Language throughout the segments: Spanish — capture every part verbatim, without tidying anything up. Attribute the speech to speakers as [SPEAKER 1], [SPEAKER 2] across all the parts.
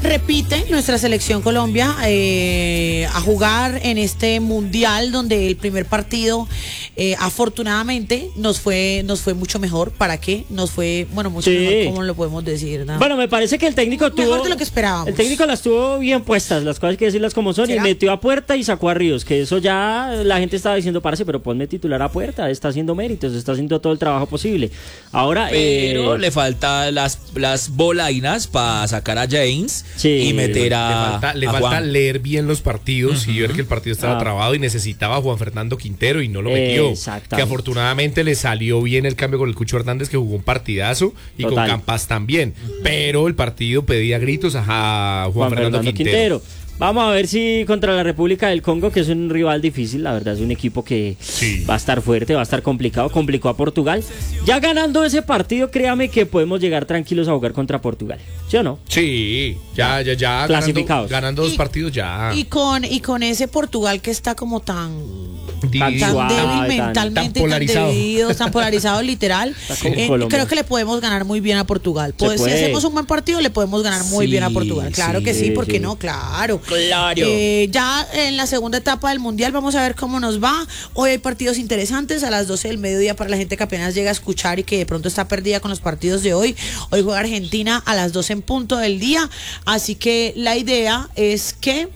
[SPEAKER 1] repite nuestra selección Colombia eh, a jugar en este mundial donde el primer partido eh, afortunadamente nos fue nos fue mucho mejor. ¿Para qué? Nos fue, bueno, mucho
[SPEAKER 2] sí.
[SPEAKER 1] mejor, ¿cómo lo podemos decir? ¿No?
[SPEAKER 2] Bueno, me parece que el técnico tuvo...
[SPEAKER 1] Mejor de lo que esperábamos.
[SPEAKER 2] El técnico las tuvo bien puestas, las cosas hay que decirlas como son, ¿será? Y metió a Puerta y sacó a Ríos, que eso ya la gente estaba diciendo, parce, pero ponme titular a Puerta, está haciendo méritos, está haciendo todo el trabajo posible. Ahora...
[SPEAKER 3] Pero
[SPEAKER 2] eh...
[SPEAKER 3] le falta las, las bolainas para sacar a James sí. y meter a...
[SPEAKER 4] Le falta, le
[SPEAKER 3] a
[SPEAKER 4] falta
[SPEAKER 3] Juan.
[SPEAKER 4] leer bien los partidos uh-huh. y ver que el partido estaba ah. trabado y necesitaba a Juan Fernando Quintero y no lo metió. Que afortunadamente le salió bien el cambio con el Cucho Hernández, que jugó un partidazo, y Total. con Campas también. Uh-huh. Pero el partido pedía gritos a Juan, Juan Fernando, Fernando Quintero. Quintero.
[SPEAKER 2] Vamos a ver si contra la República del Congo, que es un rival difícil, la verdad es un equipo que sí. va a estar fuerte, va a estar complicado, complicó a Portugal. Ya ganando ese partido, créame que podemos llegar tranquilos a jugar contra Portugal, ¿sí o no?
[SPEAKER 4] Sí, ya, ya, ya.
[SPEAKER 2] Clasificados.
[SPEAKER 4] Ganando, ganando dos
[SPEAKER 1] y,
[SPEAKER 4] partidos ya.
[SPEAKER 1] Y con, y con ese Portugal que está como tan...
[SPEAKER 2] Tan,
[SPEAKER 1] tan
[SPEAKER 2] suave,
[SPEAKER 1] débil
[SPEAKER 2] tan,
[SPEAKER 1] mentalmente,
[SPEAKER 4] tan polarizado,
[SPEAKER 1] tan, dividido, tan polarizado literal. Eh, creo que le podemos ganar muy bien a Portugal. Pues, si hacemos un buen partido, le podemos ganar muy sí, bien a Portugal. Claro sí, que sí, ¿por qué sí. no? Claro.
[SPEAKER 3] Claro.
[SPEAKER 1] Eh, ya en la segunda etapa del Mundial vamos a ver cómo nos va. Hoy hay partidos interesantes a las doce del mediodía para la gente que apenas llega a escuchar y que de pronto está perdida con los partidos de hoy. Hoy juega Argentina a las doce en punto del día. Así que la idea es que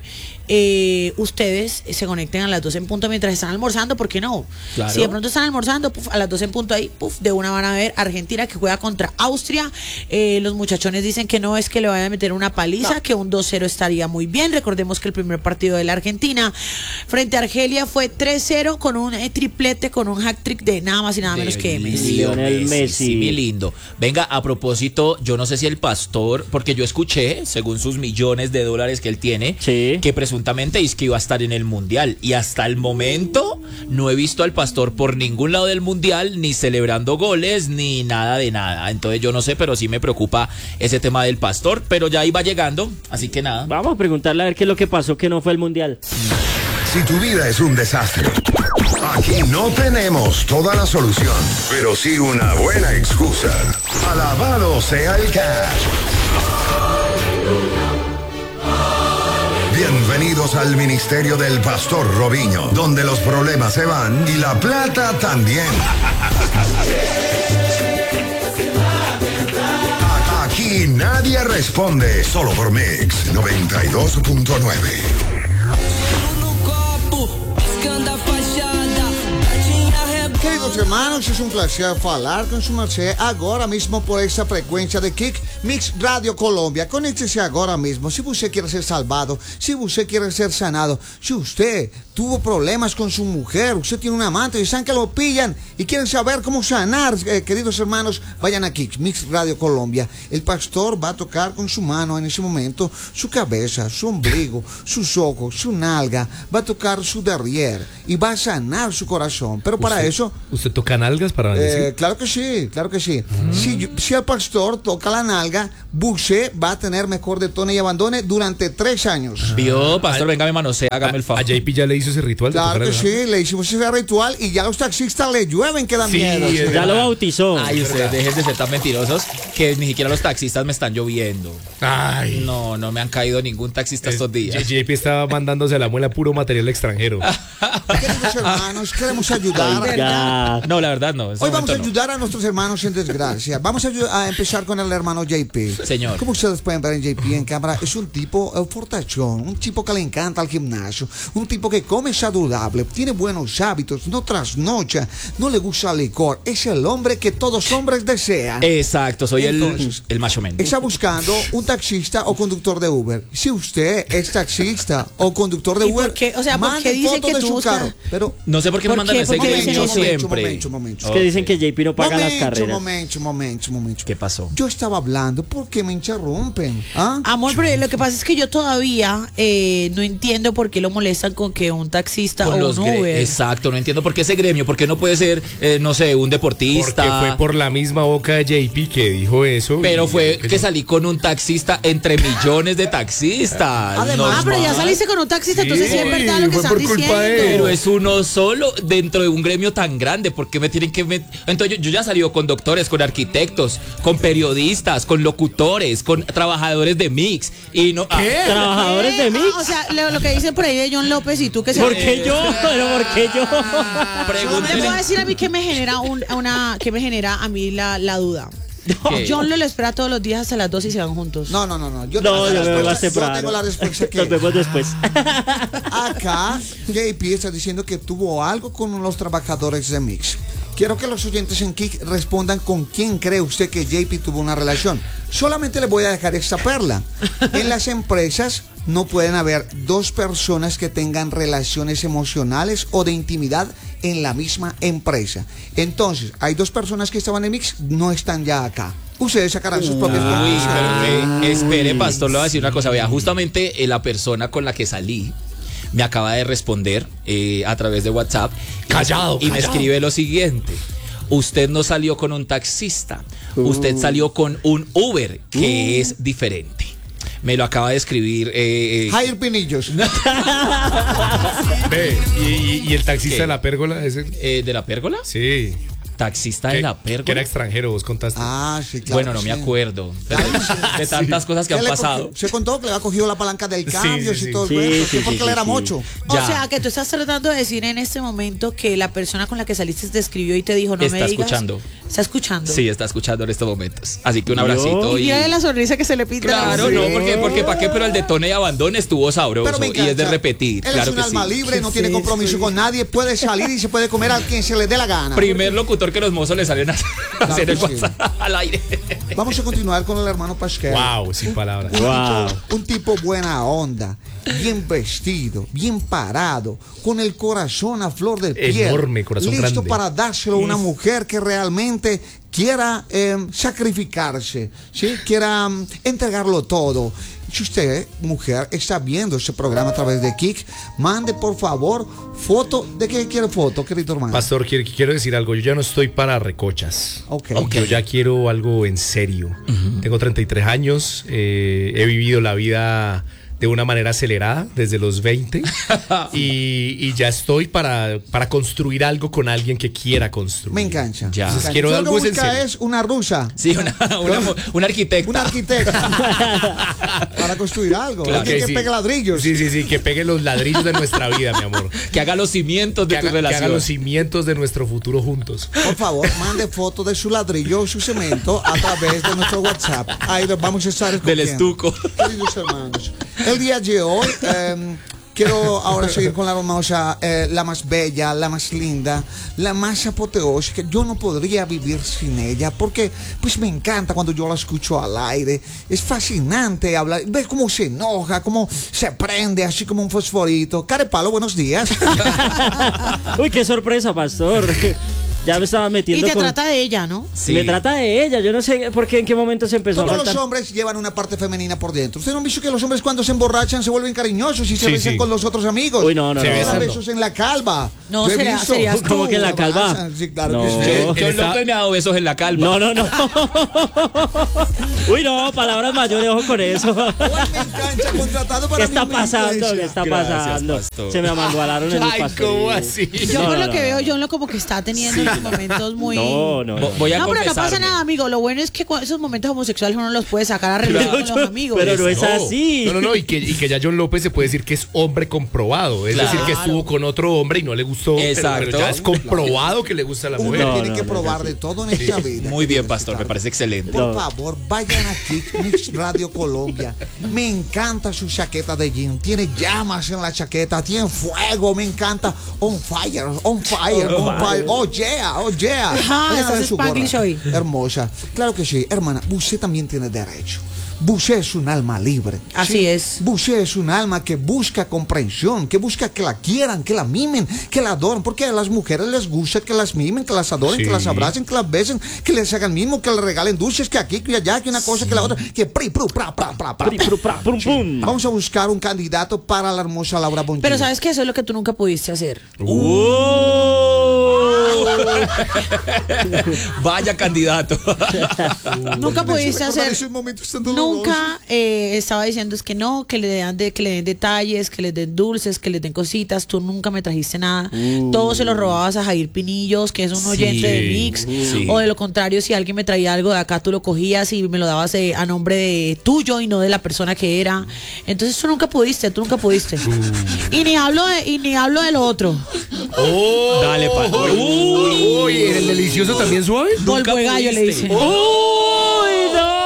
[SPEAKER 1] Eh, ustedes se conecten a las doce en punto mientras están almorzando, ¿por qué no? Claro. Si de pronto están almorzando, puf, a las doce en punto ahí, puf, de una van a ver Argentina que juega contra Austria. Eh, los muchachones dicen que no es que le vayan a meter una paliza, no. que un dos cero estaría muy bien. Recordemos que el primer partido de la Argentina frente a Argelia fue tres cero con un eh, triplete, con un hat-trick de nada más y nada menos de que Messi.
[SPEAKER 2] Lionel Messi.
[SPEAKER 3] Sí, mi lindo. Venga, a propósito, yo no sé si el pastor, porque yo escuché, según sus millones de dólares que él tiene,
[SPEAKER 2] sí.
[SPEAKER 3] que presuntamente es que iba a estar en el Mundial, y hasta el momento no he visto al pastor por ningún lado del Mundial, ni celebrando goles, ni nada de nada. Entonces yo no sé, pero sí me preocupa ese tema del pastor, pero ya iba llegando, así que nada.
[SPEAKER 2] Vamos a preguntarle a ver qué es lo que pasó que no fue el Mundial.
[SPEAKER 5] Si tu vida es un desastre, aquí no tenemos toda la solución, pero sí una buena excusa. Alabado sea el cash. Bienvenidos al Ministerio del Pastor Robinho, donde los problemas se van y la plata también. Aquí nadie responde, solo por Mix noventa y dos punto nueve.
[SPEAKER 6] Queridos hermanos, es un placer falar con su merced agora mesmo por esta frequência de Kick Mix Radio Colômbia. Conecte-se agora mesmo. Se você quer ser salvado, se você quer ser sanado, se usted tuvo problemas con su mujer, usted tiene un amante y saben que lo pillan y quieren saber cómo sanar, eh, queridos hermanos, vayan a Kick Mix Radio Colômbia. El pastor va a tocar con su mano en ese momento su cabeza, su ombligo, sus ojos, su nalga, va a tocar su derrière y va a sanar su corazón. Pero para
[SPEAKER 4] ¿Usted,
[SPEAKER 6] eso...
[SPEAKER 4] ¿Usted toca nalgas para
[SPEAKER 6] eh, Claro que sí, claro que sí. Mm. Si, si el pastor toca la nalga, Buché va a tener mejor detone y abandone durante tres años.
[SPEAKER 3] Vio, pastor, venga, me manosea, hágame el favor.
[SPEAKER 4] A J P ya le hizo ese ritual.
[SPEAKER 6] Claro que sí, le hicimos ese ritual y ya los taxistas le llueven que dan
[SPEAKER 4] sí,
[SPEAKER 6] miedo.
[SPEAKER 2] Ya verdad. Lo bautizó.
[SPEAKER 3] Ay, ustedes dejen de ser tan mentirosos que ni siquiera los taxistas me están lloviendo.
[SPEAKER 4] Ay.
[SPEAKER 3] No, no me han caído ningún taxista es, estos días.
[SPEAKER 4] J P estaba mandándose a la muela puro material extranjero.
[SPEAKER 6] Queridos hermanos, queremos ayudar.
[SPEAKER 3] ¿Verdad? No, la verdad no.
[SPEAKER 6] Hoy vamos a
[SPEAKER 3] no.
[SPEAKER 6] ayudar a nuestros hermanos en desgracia. Vamos a, a empezar con el hermano J P.
[SPEAKER 3] Señor.
[SPEAKER 6] Como ustedes pueden ver en J P en cámara, es un tipo uh, fortachón, un tipo que le encanta el gimnasio, un tipo que come saludable, tiene buenos hábitos, no trasnocha, no le gusta el licor. Es el hombre que todos hombres desean.
[SPEAKER 3] Exacto, soy
[SPEAKER 6] Entonces,
[SPEAKER 3] el, el macho men.
[SPEAKER 6] Está buscando un taxista o conductor de Uber. Si usted es taxista o conductor de Uber,
[SPEAKER 1] por qué? O sea, ¿por qué dice que tú buscas?
[SPEAKER 6] Carro, pero
[SPEAKER 3] no sé por qué me mandan ese
[SPEAKER 6] momento,
[SPEAKER 3] siempre.
[SPEAKER 6] Momento, momento,
[SPEAKER 2] es que dicen que J P no paga
[SPEAKER 6] momento,
[SPEAKER 2] las carreras.
[SPEAKER 6] Momento, momento, momento.
[SPEAKER 3] ¿Qué pasó?
[SPEAKER 6] Yo estaba hablando, ¿por qué me interrumpen? ¿Ah?
[SPEAKER 1] Amor, pero lo que pasa es que yo todavía eh, no entiendo por qué lo molestan con que un un taxista
[SPEAKER 3] con
[SPEAKER 1] o
[SPEAKER 3] los
[SPEAKER 1] un
[SPEAKER 3] gre-
[SPEAKER 1] Uber.
[SPEAKER 3] Exacto, no entiendo por qué ese gremio, por qué no puede ser, eh, no sé, un deportista.
[SPEAKER 4] Porque fue por la misma boca de J P que dijo eso.
[SPEAKER 3] Pero
[SPEAKER 4] y-
[SPEAKER 3] fue que salí con un taxista entre millones de taxistas.
[SPEAKER 1] Además, ah, pero ya saliste con un taxista,
[SPEAKER 4] Sí,
[SPEAKER 1] entonces sí es verdad lo que
[SPEAKER 4] fue
[SPEAKER 1] están
[SPEAKER 4] por culpa
[SPEAKER 1] diciendo.
[SPEAKER 4] de él.
[SPEAKER 3] Pero es uno solo dentro de un gremio tan grande. ¿Por qué me tienen que meter? Entonces yo, yo ya he salido con doctores, con arquitectos, con periodistas, con locutores, con trabajadores de mix. Y no.
[SPEAKER 4] ¿Qué?
[SPEAKER 3] Ah,
[SPEAKER 2] ¿Trabajadores de mix?
[SPEAKER 1] Ah, o sea, lo, lo que dicen por ahí de John López y tú que se...
[SPEAKER 2] ¿Por qué yo? ¿Pero por qué yo?
[SPEAKER 1] Solo me
[SPEAKER 3] pregúntele-
[SPEAKER 1] puedo decir a mí que me genera un, una, que me genera a mí la, la duda.
[SPEAKER 3] ¿Qué?
[SPEAKER 1] John lo le espera todos los días hasta las dos y se van juntos.
[SPEAKER 6] No, no, no, no. Yo,
[SPEAKER 2] No,
[SPEAKER 6] tengo
[SPEAKER 2] yo
[SPEAKER 6] la
[SPEAKER 2] me veo más
[SPEAKER 6] respuesta- yo
[SPEAKER 2] temprano.
[SPEAKER 6] tengo la respuesta
[SPEAKER 2] Nos
[SPEAKER 6] que
[SPEAKER 2] vemos después.
[SPEAKER 6] acá J P está diciendo que tuvo algo con los trabajadores de Mix. Quiero que los oyentes en Kick respondan con quién cree usted que J P tuvo una relación. Solamente le voy a dejar esta perla. En las empresas no pueden haber dos personas que tengan relaciones emocionales o de intimidad en la misma empresa. Entonces, hay dos personas que estaban en Mix, no están ya acá. Ustedes sacarán sus propias
[SPEAKER 3] Uy,
[SPEAKER 6] conclusiones.
[SPEAKER 3] pero eh, espere, pastor, le voy a decir una cosa. Vea, justamente eh, la persona con la que salí me acaba de responder eh, a través de WhatsApp.
[SPEAKER 4] Callado,
[SPEAKER 3] Y me
[SPEAKER 4] callado.
[SPEAKER 3] escribe lo siguiente. Usted no salió con un taxista, usted salió con un Uber, que es diferente. Me lo acaba de escribir. Eh, eh,
[SPEAKER 6] Jair Pinillos.
[SPEAKER 4] Ve, y, y- y el taxista
[SPEAKER 3] ¿Qué?
[SPEAKER 4] de la pérgola, ese.
[SPEAKER 3] eh, ¿De la pérgola?
[SPEAKER 4] Sí.
[SPEAKER 3] Taxista
[SPEAKER 4] Que-
[SPEAKER 3] de la
[SPEAKER 4] Que era
[SPEAKER 3] pérgola.
[SPEAKER 4] extranjero, vos contaste.
[SPEAKER 6] Ah, sí, claro.
[SPEAKER 3] Bueno, no
[SPEAKER 6] que
[SPEAKER 3] me
[SPEAKER 6] sí.
[SPEAKER 3] acuerdo de, de tantas cosas que
[SPEAKER 6] ¿Qué
[SPEAKER 3] han
[SPEAKER 6] le
[SPEAKER 3] pasado.
[SPEAKER 6] cogió? Se contó que le ha cogido la palanca del
[SPEAKER 4] Sí,
[SPEAKER 6] cambio
[SPEAKER 4] sí, sí.
[SPEAKER 6] y todo el
[SPEAKER 2] Sí,
[SPEAKER 6] cuento.
[SPEAKER 2] sí,
[SPEAKER 6] ¿Qué? Porque
[SPEAKER 2] sí,
[SPEAKER 6] él era
[SPEAKER 2] sí.
[SPEAKER 6] mocho.
[SPEAKER 1] O
[SPEAKER 3] Ya.
[SPEAKER 1] sea, que tú estás tratando de decir en este momento que la persona con la que saliste te escribió y te dijo, no
[SPEAKER 3] Está
[SPEAKER 1] me digas.
[SPEAKER 3] escuchando.
[SPEAKER 1] Está escuchando.
[SPEAKER 3] Sí, está escuchando en estos momentos. Así que un abracito.
[SPEAKER 1] Y
[SPEAKER 3] Y...
[SPEAKER 1] mira de la sonrisa que se le pinta. en la
[SPEAKER 3] Claro,
[SPEAKER 1] voz.
[SPEAKER 3] no, porque, porque ¿para qué? Pero el de Tone y Abandone estuvo sabroso
[SPEAKER 6] Pero me
[SPEAKER 3] y
[SPEAKER 6] encanta.
[SPEAKER 3] es de repetir.
[SPEAKER 6] Él
[SPEAKER 3] Claro
[SPEAKER 6] es un
[SPEAKER 3] que
[SPEAKER 6] alma
[SPEAKER 3] sí.
[SPEAKER 6] libre, no
[SPEAKER 1] ¿Qué
[SPEAKER 6] tiene
[SPEAKER 1] es
[SPEAKER 6] compromiso
[SPEAKER 1] esto?
[SPEAKER 6] con nadie, puede salir y se puede comer a quien se le dé la gana.
[SPEAKER 3] Primer locutor que los mozos le salen a hacer
[SPEAKER 6] que
[SPEAKER 3] el
[SPEAKER 6] sí.
[SPEAKER 3] WhatsApp al aire.
[SPEAKER 6] Vamos a continuar con el hermano Pascal.
[SPEAKER 4] Wow, sin palabras.
[SPEAKER 6] Un,
[SPEAKER 2] Wow.
[SPEAKER 6] tipo, un tipo buena onda, bien vestido, bien parado, con el corazón a flor de piel.
[SPEAKER 4] Enorme, corazón
[SPEAKER 6] listo
[SPEAKER 4] grande.
[SPEAKER 6] para dárselo a una mujer que realmente quiera eh, sacrificarse, ¿sí? Quiera mm, entregarlo todo. Si usted, mujer, está viendo este programa a través de Kick, mande por favor foto. ¿De qué quiere foto, querido hermano?
[SPEAKER 4] Pastor, quiero, quiero decir algo. Yo ya no estoy para recochas.
[SPEAKER 6] Ok.
[SPEAKER 4] Yo ya quiero algo en serio. Tengo treinta y tres años. eh, he vivido la vida de una manera acelerada desde los veinte. y, y ya estoy para, para construir algo con alguien que quiera construir.
[SPEAKER 6] Me engancha.
[SPEAKER 3] Ya.
[SPEAKER 6] Me engancha.
[SPEAKER 4] Quiero
[SPEAKER 6] Lo que
[SPEAKER 4] algo en
[SPEAKER 6] busca
[SPEAKER 4] serio.
[SPEAKER 6] es una rusa.
[SPEAKER 3] Sí, una, una, una arquitecta.
[SPEAKER 6] Un arquitecto para construir algo.
[SPEAKER 3] Claro
[SPEAKER 6] Alguien
[SPEAKER 4] que
[SPEAKER 6] que
[SPEAKER 4] sí.
[SPEAKER 6] pegue ladrillos.
[SPEAKER 4] Sí, sí, sí, que pegue los ladrillos de nuestra vida, mi amor.
[SPEAKER 3] Que haga los cimientos de
[SPEAKER 4] Que
[SPEAKER 3] tu
[SPEAKER 4] haga, que
[SPEAKER 3] relación.
[SPEAKER 4] haga los cimientos de nuestro futuro juntos.
[SPEAKER 6] Por favor, mande fotos de su ladrillo o su cemento a través de nuestro WhatsApp. Ahí los vamos a estar
[SPEAKER 3] Del
[SPEAKER 6] escogiendo.
[SPEAKER 3] estuco.
[SPEAKER 6] Queridos hermanos, el día de hoy eh, quiero ahora seguir con la hermosa, eh, la más bella, la más linda, la más apoteósica. Yo no podría vivir sin ella porque pues me encanta cuando yo la escucho al aire. Es fascinante hablar, ver cómo se enoja, cómo se prende así como un fosforito. Carepalo, buenos días.
[SPEAKER 2] Uy, qué sorpresa, pastor. Ya me estaba
[SPEAKER 1] Y
[SPEAKER 2] metiendo
[SPEAKER 1] te
[SPEAKER 2] con...
[SPEAKER 1] trata de ella, ¿no?
[SPEAKER 3] Sí.
[SPEAKER 2] Me trata de ella. Yo no sé por qué, en qué momento se empezó a
[SPEAKER 6] Todos los
[SPEAKER 2] faltar.
[SPEAKER 6] hombres llevan una parte femenina por dentro. ¿Ustedes no han visto que los hombres cuando se emborrachan se vuelven cariñosos y se
[SPEAKER 4] Sí,
[SPEAKER 6] besan
[SPEAKER 4] sí.
[SPEAKER 6] con los otros amigos?
[SPEAKER 2] Uy, no, no,
[SPEAKER 4] Se
[SPEAKER 2] no.
[SPEAKER 6] Se dan
[SPEAKER 4] besan.
[SPEAKER 6] besos en la calva.
[SPEAKER 1] No,
[SPEAKER 6] Yo he
[SPEAKER 1] será-
[SPEAKER 6] visto.
[SPEAKER 1] serías
[SPEAKER 2] ¿Cómo que en la
[SPEAKER 6] Se
[SPEAKER 2] calva?
[SPEAKER 6] abrazan, sí, claro
[SPEAKER 2] No.
[SPEAKER 6] que sí.
[SPEAKER 3] Yo, yo
[SPEAKER 4] Él está-
[SPEAKER 3] López me ha dado besos en la calva.
[SPEAKER 2] No, no, no. Uy, no, palabras mayores, ojo con eso.
[SPEAKER 6] Juan me engancha, contratado para
[SPEAKER 2] ¿Qué está
[SPEAKER 6] mi
[SPEAKER 2] pasando?
[SPEAKER 6] iglesia.
[SPEAKER 2] ¿Qué está
[SPEAKER 3] Gracias,
[SPEAKER 2] pasando?
[SPEAKER 3] pastor.
[SPEAKER 2] Se me amangualaron en el
[SPEAKER 4] Ay,
[SPEAKER 2] pastor.
[SPEAKER 4] ¿cómo así?
[SPEAKER 1] Yo
[SPEAKER 2] No,
[SPEAKER 1] por
[SPEAKER 2] no,
[SPEAKER 1] lo
[SPEAKER 2] no,
[SPEAKER 1] que
[SPEAKER 2] no.
[SPEAKER 1] veo, John lo como que está teniendo unos momentos muy...
[SPEAKER 2] No, no, no.
[SPEAKER 3] Vo- Voy a
[SPEAKER 1] No, pero no pasa
[SPEAKER 3] confesarme.
[SPEAKER 1] nada, amigo. Lo bueno es que cu- esos momentos homosexuales uno los puede sacar a relucir con los amigos.
[SPEAKER 2] pero no es
[SPEAKER 4] No,
[SPEAKER 2] así.
[SPEAKER 4] No, no, no, y que, y que ya John López se puede decir que es hombre comprobado. Es
[SPEAKER 3] Claro.
[SPEAKER 4] decir, que estuvo con otro hombre y no le gustó. pero-
[SPEAKER 3] Exacto.
[SPEAKER 4] Pero, ya es comprobado que le gusta a la
[SPEAKER 6] Uno
[SPEAKER 4] mujer.
[SPEAKER 2] No,
[SPEAKER 6] tiene
[SPEAKER 2] no,
[SPEAKER 6] que
[SPEAKER 2] no,
[SPEAKER 6] probar de todo en esta vida.
[SPEAKER 3] Muy bien, pastor, me parece excelente.
[SPEAKER 6] Por
[SPEAKER 2] No.
[SPEAKER 6] favor, vayan aquí, Mix Radio Colombia. Me encanta su chaqueta de jean. Tiene llamas en la chaqueta, tiene fuego, me encanta. On fire, on fire,
[SPEAKER 2] On
[SPEAKER 6] on fire. Oh yeah, oh yeah.
[SPEAKER 1] Ajá,
[SPEAKER 6] Vayan a
[SPEAKER 1] estás
[SPEAKER 6] ver su
[SPEAKER 1] Spanglish
[SPEAKER 6] gorra.
[SPEAKER 1] hoy.
[SPEAKER 6] Hermosa. Claro que sí, hermana, usted también tiene derecho. Busé es un alma libre.
[SPEAKER 1] Así
[SPEAKER 6] ¿sí?
[SPEAKER 1] es.
[SPEAKER 6] Busé es un alma que busca comprensión, que busca que la quieran, que la mimen, que la adoren, porque a las mujeres les gusta que las mimen, que las adoren, sí. que las abracen, que las besen, que les hagan mismo, que les regalen dulces, que aquí, que allá, que una cosa, sí. que la otra, que pri, pru, pra, pra, pra, pra. Pri, pru, pra, pum, pum. Vamos a buscar un candidato para la hermosa Laura Bonchín.
[SPEAKER 1] Pero sabes que eso es lo que tú nunca pudiste hacer.
[SPEAKER 3] Uh. Vaya candidato.
[SPEAKER 1] Nunca pudiste hacer. Nunca eh, estaba diciendo es que no, que le den de, que le den detalles, que les den dulces, que les den cositas. Tú nunca me trajiste nada. Uh. Todo se lo robabas a Jair Pinillos, que es un oyente sí. de Mix. Sí. O de lo contrario, si alguien me traía algo de acá, tú lo cogías y me lo dabas eh, a nombre de tuyo y no de la persona que era. Entonces tú nunca pudiste, tú nunca pudiste. Uh. Y ni hablo de, y ni hablo de lo otro.
[SPEAKER 3] Oh. Dale, pa.
[SPEAKER 4] Uy, uy, ¿el delicioso también suave?
[SPEAKER 1] Polvo de gallo le dicen.
[SPEAKER 2] ¡Uy, no!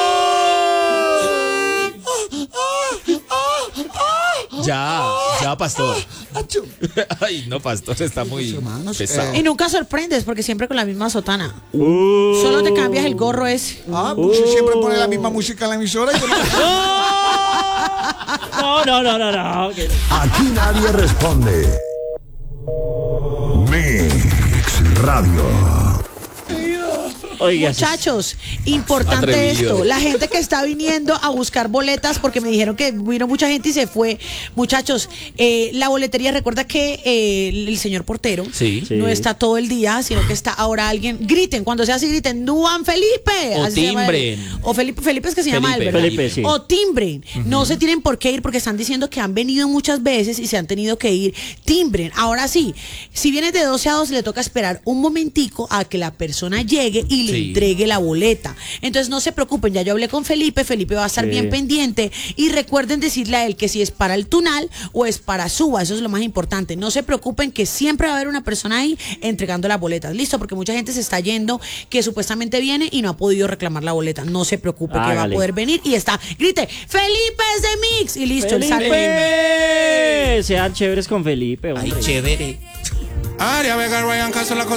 [SPEAKER 3] Ya, ya, pastor. Ay, no, pastor, está muy pesado.
[SPEAKER 1] Y nunca sorprendes porque siempre con la misma sotana. Uh. Solo te cambias el gorro ese.
[SPEAKER 6] Ah, pues uh. siempre pone la misma música en la emisora. Y
[SPEAKER 2] no, no, no, no, no.
[SPEAKER 5] Aquí nadie responde. Mix Radio.
[SPEAKER 1] Oiga, muchachos, importante atrevido. Esto, la gente que está viniendo a buscar boletas, porque me dijeron que vino mucha gente y se fue. Muchachos, eh, la boletería, recuerda que eh, el señor portero
[SPEAKER 3] sí.
[SPEAKER 1] no
[SPEAKER 3] sí.
[SPEAKER 1] está todo el día, sino que está ahora alguien, griten, cuando sea así griten, Duan Felipe.
[SPEAKER 3] O timbren.
[SPEAKER 1] O Felipe, Felipe es que se
[SPEAKER 3] Felipe,
[SPEAKER 1] llama él, ¿verdad?
[SPEAKER 2] Felipe, sí.
[SPEAKER 1] O timbren. Uh-huh. No se tienen por qué ir porque están diciendo que han venido muchas veces y se han tenido que ir. Timbren. Ahora sí, si vienes de doce a dos, le toca esperar un momentico a que la persona llegue y le sí. entregue la boleta. Entonces no se preocupen, ya yo hablé con Felipe, Felipe va a estar sí. bien pendiente y recuerden decirle a él que si es para el Tunal o es para Suba, eso es lo más importante. No se preocupen que siempre va a haber una persona ahí entregando las boletas. Listo, porque mucha gente se está yendo que supuestamente viene y no ha podido reclamar la boleta. No se preocupe ah, que vale. va a poder venir y está, grite, Felipe es de Mix y listo,
[SPEAKER 2] Felipe.
[SPEAKER 1] Él sale.
[SPEAKER 2] Sean chéveres con Felipe, hombre.
[SPEAKER 3] Ay, chévere.
[SPEAKER 7] Aria Vega, Ryan Castro, la cosa